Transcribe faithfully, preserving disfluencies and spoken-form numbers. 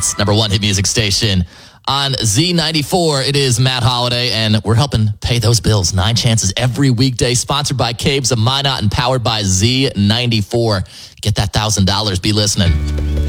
Dallas' number one hit music station. On Z ninety-four, it is Matt Holiday, and we're helping pay those bills. Nine Chances every weekday, sponsored by Caves of Minot and powered by Z ninety-four. Get that one thousand dollars. Be listening.